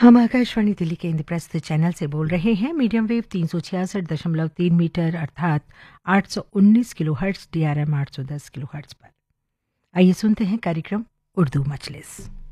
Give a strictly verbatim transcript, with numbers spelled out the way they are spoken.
हम आकाशवाणी दिल्ली के इंद्रप्रस्थ चैनल से बोल रहे हैं। मीडियम वेव तीन सौ छियासठ दशमलव तीन मीटर अर्थात आठ सौ उन्नीस kilo hertz, D R M आठ सौ दस किलो हर्ट्ज पर। आइए सुनते हैं कार्यक्रम उर्दू मजलिस।